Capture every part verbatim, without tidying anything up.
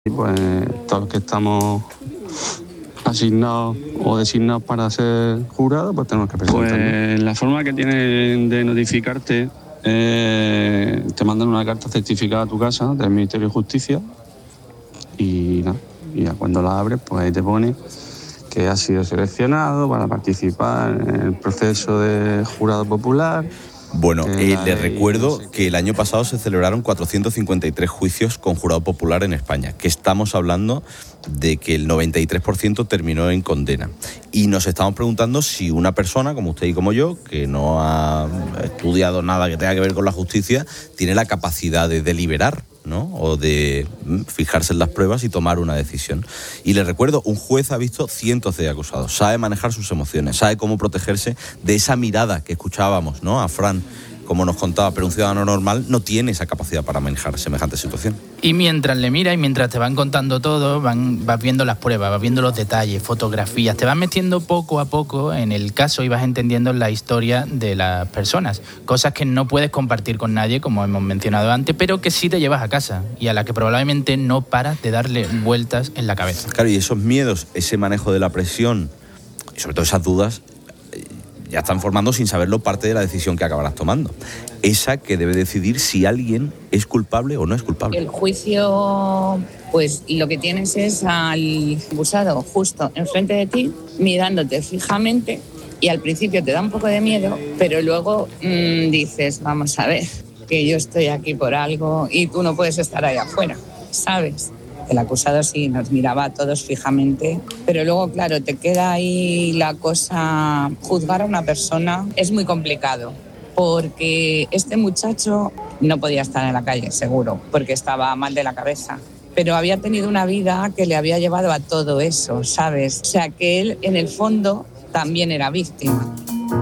Y pues todos los que estamos asignados o designados para ser jurados, pues tenemos que presentarnos. Pues la forma que tienen de notificarte, eh, te mandan una carta certificada a tu casa del Ministerio de Justicia y nada, y ya cuando la abres, pues ahí te pone que has sido seleccionado para participar en el proceso de jurado popular. Bueno, eh, les recuerdo que el año pasado se celebraron cuatrocientos cincuenta y tres juicios con jurado popular en España, que estamos hablando de que el noventa y tres por ciento terminó en condena. Y nos estamos preguntando si una persona, como usted y como yo, que no ha estudiado nada que tenga que ver con la justicia, tiene la capacidad de deliberar, ¿no? O de fijarse en las pruebas y tomar una decisión. Y les recuerdo, un juez ha visto cientos de acusados, sabe manejar sus emociones, sabe cómo protegerse de esa mirada que escuchábamos, ¿no? A Fran, como nos contaba, pero un ciudadano normal no tiene esa capacidad para manejar semejante situación. Y mientras le miras y mientras te van contando todo, van, vas viendo las pruebas, vas viendo los detalles, fotografías, te vas metiendo poco a poco en el caso y vas entendiendo la historia de las personas. Cosas que no puedes compartir con nadie, como hemos mencionado antes, pero que sí te llevas a casa y a la que probablemente no paras de darle vueltas en la cabeza. Claro, y esos miedos, ese manejo de la presión y sobre todo esas dudas, ya están formando sin saberlo parte de la decisión que acabarás tomando. Esa que debe decidir si alguien es culpable o no es culpable. El juicio, pues lo que tienes es al acusado justo enfrente de ti, mirándote fijamente, y al principio te da un poco de miedo, pero luego mmm, dices, vamos a ver, que yo estoy aquí por algo y tú no puedes estar ahí afuera, ¿sabes? El acusado sí nos miraba a todos fijamente, pero luego, claro, te queda ahí la cosa. Juzgar a una persona es muy complicado, porque este muchacho no podía estar en la calle, seguro, porque estaba mal de la cabeza. Pero había tenido una vida que le había llevado a todo eso, ¿sabes? O sea, que él, en el fondo, también era víctima.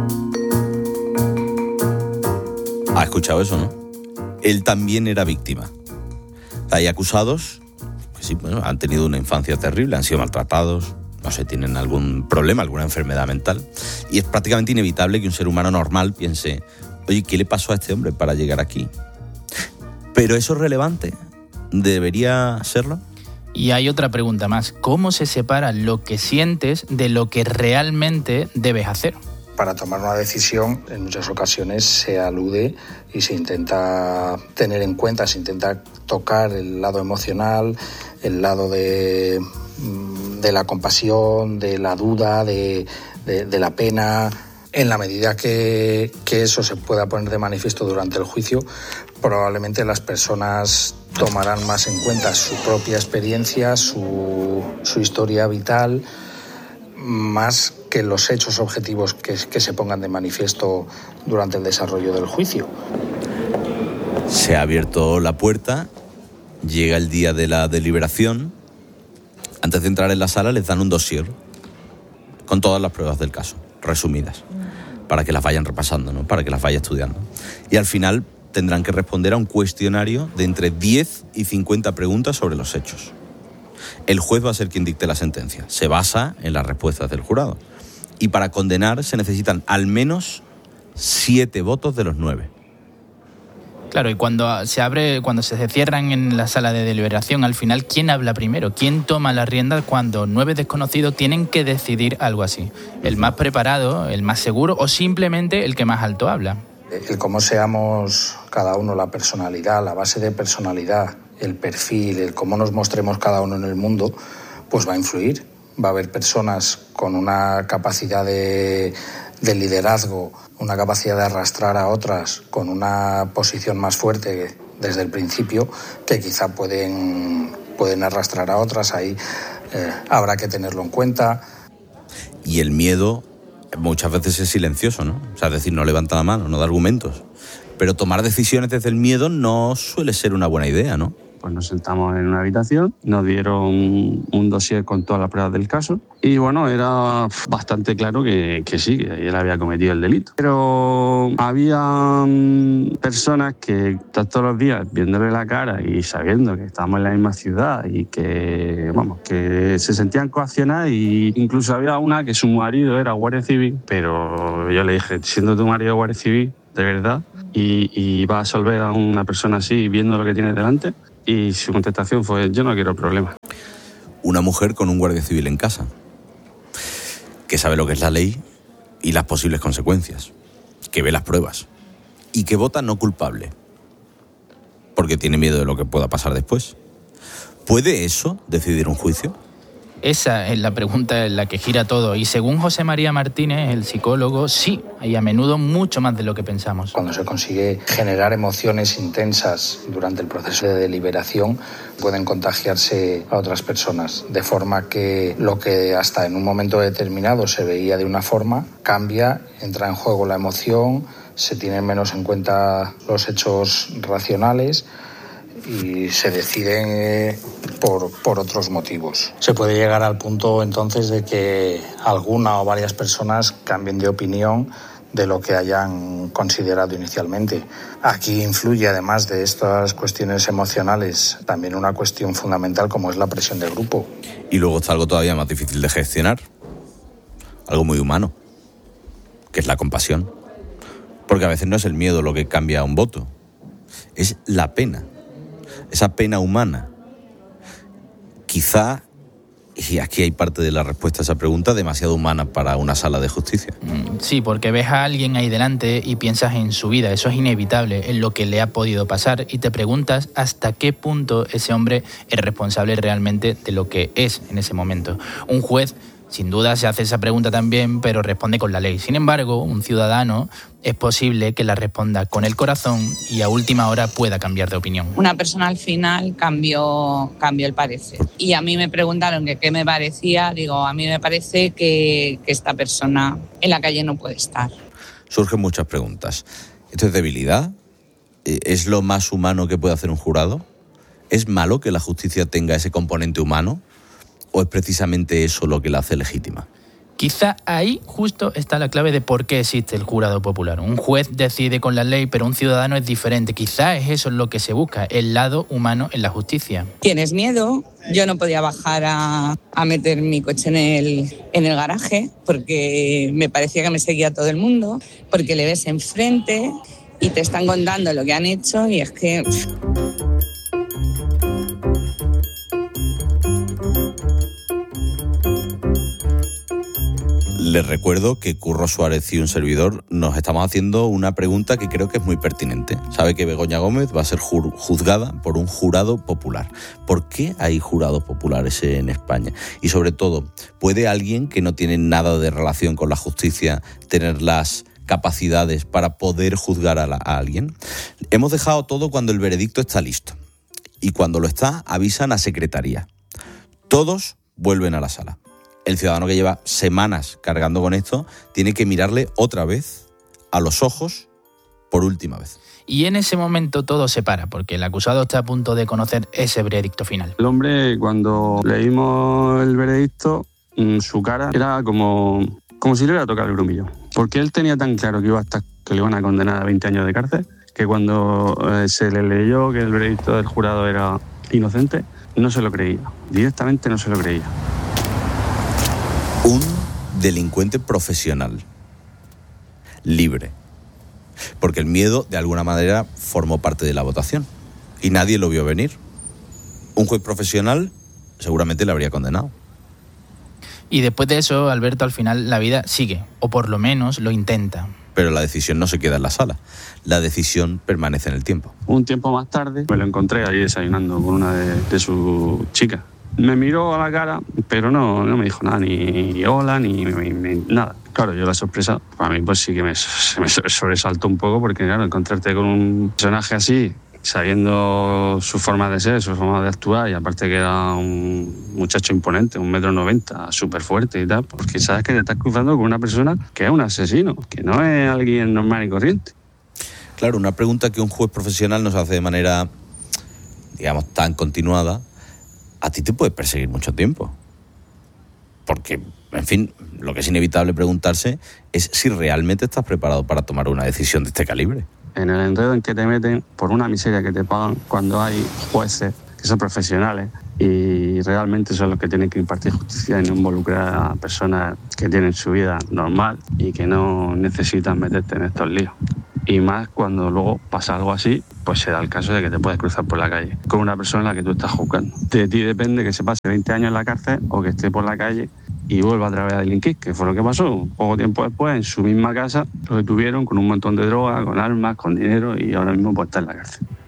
¿Ha escuchado eso, no? Él también era víctima. Hay acusados que sí, bueno, han tenido una infancia terrible, han sido maltratados, no sé, tienen algún problema, alguna enfermedad mental, y es prácticamente inevitable que un ser humano normal piense, oye, ¿qué le pasó a este hombre para llegar aquí? ¿Pero eso es relevante? ¿Debería serlo? Y hay otra pregunta más, ¿cómo se separa lo que sientes de lo que realmente debes hacer? Para tomar una decisión, en muchas ocasiones se alude y se intenta tener en cuenta, se intenta tocar el lado emocional, el lado de, de la compasión, de la duda, de, de, de la pena. En la medida que, que eso se pueda poner de manifiesto durante el juicio, probablemente las personas tomarán más en cuenta su propia experiencia, su, su historia vital, más que los hechos objetivos que, que se pongan de manifiesto durante el desarrollo del juicio. Se ha abierto la puerta, llega el día de la deliberación. Antes de entrar en la sala les dan un dossier con todas las pruebas del caso, resumidas, para que las vayan repasando, ¿no? Para que las vayan estudiando. Y al final tendrán que responder a un cuestionario de entre diez y cincuenta preguntas sobre los hechos. El juez va a ser quien dicte la sentencia. Se basa en las respuestas del jurado. Y para condenar se necesitan al menos siete votos de los nueve. Claro, y cuando se abre, cuando se cierran en la sala de deliberación, al final, ¿quién habla primero? ¿Quién toma las riendas cuando nueve desconocidos tienen que decidir algo así? ¿El más preparado, el más seguro o simplemente el que más alto habla? El cómo seamos cada uno, la personalidad, la base de personalidad, el perfil, el cómo nos mostremos cada uno en el mundo, pues va a influir. Va a haber personas con una capacidad de, de liderazgo, una capacidad de arrastrar a otras con una posición más fuerte desde el principio, que quizá pueden, pueden arrastrar a otras. Ahí eh, habrá que tenerlo en cuenta. Y el miedo muchas veces es silencioso, ¿no? O sea, es decir, no levanta la mano, no da argumentos. Pero tomar decisiones desde el miedo no suele ser una buena idea, ¿no? Pues nos sentamos en una habitación, nos dieron un dossier con todas las pruebas del caso y bueno, era bastante claro que, que sí, que él había cometido el delito. Pero había personas que están todos los días viéndole la cara y sabiendo que estábamos en la misma ciudad y que, vamos, que se sentían coaccionadas, y incluso había una que su marido era guardia civil, pero yo le dije, siendo tu marido guardia civil, de verdad, y, y vas a absolver a una persona así viendo lo que tienes delante. y su contestación fue: yo no quiero problemas. Una mujer con un guardia civil en casa, que sabe lo que es la ley y las posibles consecuencias, que ve las pruebas y que vota no culpable, porque tiene miedo de lo que pueda pasar después. ¿Puede eso decidir un juicio? Esa es la pregunta en la que gira todo. Y según José María Martínez, el psicólogo, sí, y a menudo mucho más de lo que pensamos. Cuando se consigue generar emociones intensas durante el proceso de deliberación, pueden contagiarse a otras personas, de forma que lo que hasta en un momento determinado se veía de una forma, cambia, entra en juego la emoción, se tienen menos en cuenta los hechos racionales y se deciden eh, por, por otros motivos. Se puede llegar al punto entonces de que alguna o varias personas cambien de opinión de lo que hayan considerado inicialmente. Aquí influye, además de estas cuestiones emocionales, también una cuestión fundamental como es la presión de grupo. Y luego está algo todavía más difícil de gestionar, algo muy humano, que es la compasión. Porque a veces no es el miedo lo que cambia un voto, es la pena. Esa pena humana. Quizá, y aquí hay parte de la respuesta a esa pregunta, demasiado humana para una sala de justicia. Sí, porque ves a alguien ahí delante y piensas en su vida, eso es inevitable, en lo que le ha podido pasar, y te preguntas hasta qué punto ese hombre es responsable realmente de lo que es en ese momento. Un juez, sin duda, se hace esa pregunta también, pero responde con la ley. Sin embargo, un ciudadano es posible que la responda con el corazón y a última hora pueda cambiar de opinión. Una persona al final cambió, cambió el parecer. Y a mí me preguntaron que qué me parecía. Digo, a mí me parece que, que esta persona en la calle no puede estar. Surgen muchas preguntas. ¿Esto es debilidad? ¿Es lo más humano que puede hacer un jurado? ¿Es malo que la justicia tenga ese componente humano? ¿O es precisamente eso lo que la hace legítima? Quizá ahí justo está la clave de por qué existe el jurado popular. Un juez decide con la ley, pero un ciudadano es diferente. Quizá es eso lo que se busca, el lado humano en la justicia. Tienes miedo. Yo no podía bajar a, a meter mi coche en el, en el garaje porque me parecía que me seguía todo el mundo, porque le ves enfrente y te están contando lo que han hecho y es que... Les recuerdo que Curro Suárez y un servidor nos estamos haciendo una pregunta que creo que es muy pertinente. Sabe que Begoña Gómez va a ser juzgada por un jurado popular. ¿Por qué hay jurados populares en España? Y sobre todo, ¿puede alguien que no tiene nada de relación con la justicia tener las capacidades para poder juzgar a, la, a alguien? Hemos dejado todo cuando el veredicto está listo. Y cuando lo está, avisan a secretaría. Todos vuelven a la sala. El ciudadano que lleva semanas cargando con esto tiene que mirarle otra vez a los ojos por última vez. Y en ese momento todo se para, porque el acusado está a punto de conocer ese veredicto final. El hombre, cuando leímos el veredicto, su cara era como, como si le hubiera tocado el grumillo. Porque él tenía tan claro que iba a estar, que le iban a condenar a veinte años de cárcel, que cuando eh, se le leyó que el veredicto del jurado era inocente, no se lo creía. Directamente no se lo creía. Un delincuente profesional, libre, porque el miedo de alguna manera formó parte de la votación y nadie lo vio venir. Un juez profesional seguramente le habría condenado. Y después de eso, Alberto, al final la vida sigue, o por lo menos lo intenta. Pero la decisión no se queda en la sala, la decisión permanece en el tiempo. Un tiempo más tarde me lo encontré ahí desayunando con una de, de sus chicas. Me miró a la cara, pero no, no me dijo nada, ni hola, ni, ni, ni nada. Claro, yo la sorpresa, para mí pues sí que me, se me sobresaltó un poco, porque claro, encontrarte con un personaje así, sabiendo su forma de ser, su forma de actuar, y aparte que era un muchacho imponente, un metro noventa, súper fuerte y tal, porque sabes que te estás cruzando con una persona que es un asesino, que no es alguien normal y corriente. Claro, una pregunta que un juez profesional nos hace de manera, digamos, tan continuada. A ti te puede perseguir mucho tiempo. Porque, en fin, lo que es inevitable preguntarse es si realmente estás preparado para tomar una decisión de este calibre. En el enredo en que te meten por una miseria que te pagan cuando hay jueces que son profesionales y realmente son los que tienen que impartir justicia y no involucrar a personas que tienen su vida normal y que no necesitan meterte en estos líos. Y más cuando luego pasa algo así, pues se da el caso de que te puedes cruzar por la calle con una persona a la que tú estás juzgando. De ti depende que se pase veinte años en la cárcel o que esté por la calle y vuelva a través de delinquir, que fue lo que pasó. Poco tiempo después, en su misma casa, lo detuvieron con un montón de drogas, con armas, con dinero, y ahora mismo pues está en la cárcel.